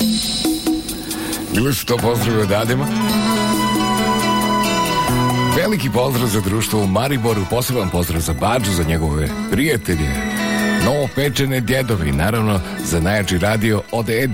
Ili su to pozdravi od Adema? Veliki pozdrav za društvo u Mariboru, poseban pozdrav za Badžu, za njegove prijatelje, novopečene djedove i naravno za najjači radio od